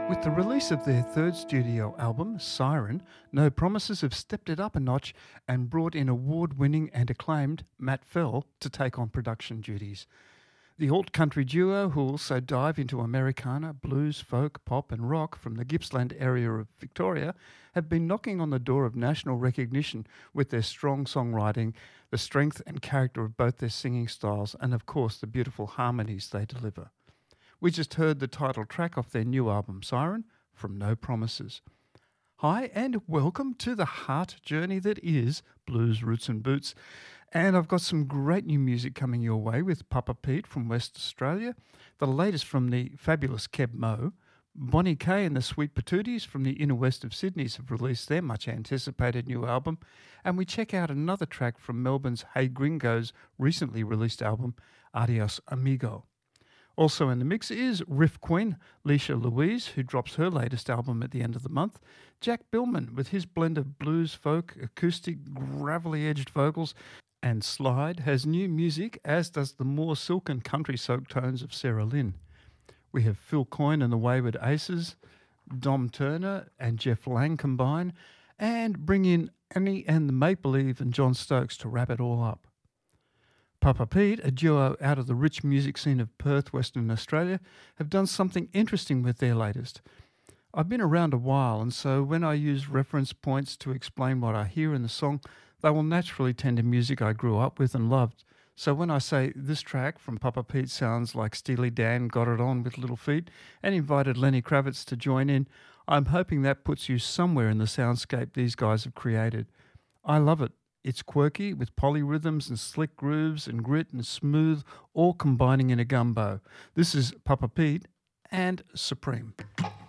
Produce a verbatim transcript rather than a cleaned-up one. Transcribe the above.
With the release of their third studio album, Siren, No Promises have stepped it up a notch and brought in award winning and acclaimed Matt Fell to take on production duties. The alt country duo, who also dive into Americana, blues, folk, pop, and rock from the Gippsland area of Victoria, have been knocking on the door of national recognition with their strong songwriting, the strength and character of both their singing styles, and of course the beautiful harmonies they deliver. We just heard the title track off their new album, Siren, from No Promises. Hi, and welcome to the heart journey that is Blues, Roots and Boots. And I've got some great new music coming your way with Papa Pete from West Australia, the latest from the fabulous Keb Mo. Bonnie Kay and the Sweet Patooties from the inner west of Sydney's have released their much-anticipated new album. And we check out another track from Melbourne's Hey Gringo's recently released album, Adios Amigo. Also in the mix is Riff Queen, Leisha Louise, who drops her latest album at the end of the month, Jack Billman with his blend of blues, folk, acoustic, gravelly-edged vocals, and Slide has new music, as does the more silken country-soaked tones of Sarah Lynn. We have Phil Coyne and the Wayward Aces, Dom Turner and Jeff Lang combine, and bring in Annie and the Make Believe and John Stokes to wrap it all up. Papa Pete, a duo out of the rich music scene of Perth, Western Australia, have done something interesting with their latest. I've been around a while, and so when I use reference points to explain what I hear in the song, they will naturally tend to music I grew up with and loved. So when I say this track from Papa Pete sounds like Steely Dan got it on with Little Feat and invited Lenny Kravitz to join in, I'm hoping that puts you somewhere in the soundscape these guys have created. I love it. It's quirky with polyrhythms and slick grooves and grit and smooth, all combining in a gumbo. This is Papa Pete and Supreme.